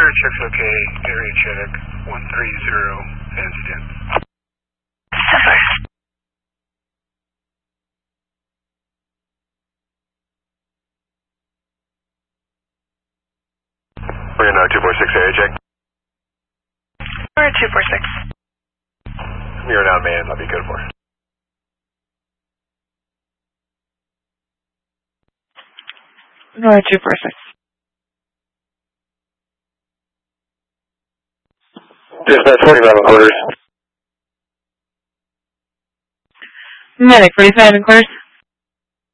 Spirit check's okay. Area check 130 handstand. We're in 246 area check. We're at 246. You're now man, that'll be good for. We're at 246. Dispatch 45 and quarters. Medic 45 and quarters.